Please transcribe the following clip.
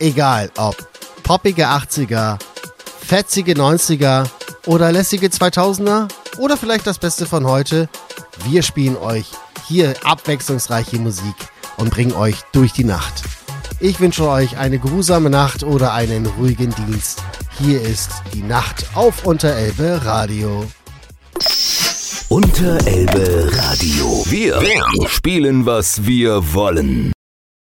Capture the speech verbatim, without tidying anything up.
Egal ob poppige achtziger, fetzige neunziger oder lässige zweitausender oder vielleicht das Beste von heute, wir spielen euch hier abwechslungsreiche Musik und bringen euch durch die Nacht. Ich wünsche euch eine geruhsame Nacht oder einen ruhigen Dienst. Hier ist die Nacht auf Unterelbe Radio. Unterelbe Radio. Wir spielen, was wir wollen.